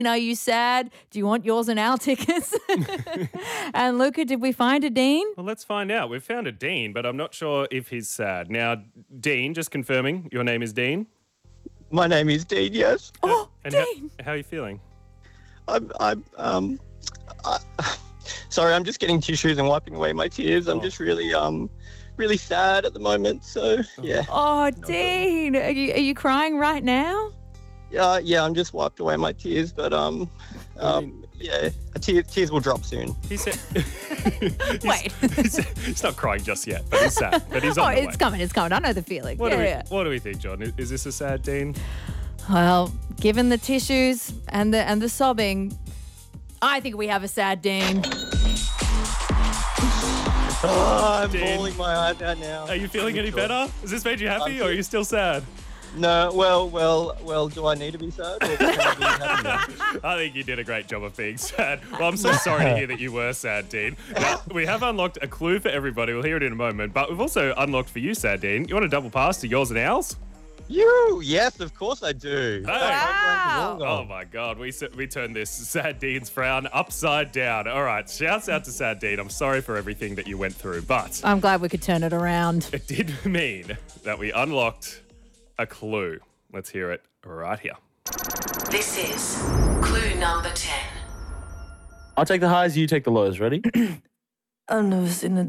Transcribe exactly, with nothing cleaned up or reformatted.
Are you sad? Do you want yours and our tickets? And Luca, did we find a Dean? Well, let's find out. We've found a Dean, but I'm not sure if he's sad. Now, Dean, just confirming, your name is Dean? My name is Dean, yes. Oh, and Dean. How, how are you feeling? I'm, I'm, um, I, sorry, I'm just getting tissues and wiping away my tears. I'm Oh. just really, um, really sad at the moment. So, yeah. Oh, Dean, are you, are you crying right now? Yeah, yeah, I'm just wiped away my tears, but, um, um, yeah, tears, tears will drop soon. He said... he's, Wait. he's, he's not crying just yet, but he's sad. But he's Oh, on the it's way. coming, it's coming. I know the feeling. What, yeah, do we, yeah. what do we think, John? Is, is this a sad Dean? Well, given the tissues and the and the sobbing, I think we have a sad Dean. Oh, I'm Dean. bawling my eyes out now. Are you feeling any Sure. better? Has this made you happy, I'm or are you still sad? No, well, well, well, do I need to be sad? Or can I be happy now? I think you did a great job of being sad. Well, I'm so sorry to hear that you were sad, Dean. Now, we have unlocked a clue for everybody. We'll hear it in a moment. But we've also unlocked for you, sad Dean. You want a double pass to yours and ours? You, yes, of course I do. Wow. Oh, my God. We s- we turned this sad Dean's frown upside down. All right. Shouts out to sad Dean. I'm sorry for everything that you went through. But I'm glad we could turn it around. it did mean that we unlocked a clue. Let's hear it right here. This is clue number ten. I'll take the highs, you take the lows. Ready? I've never seen a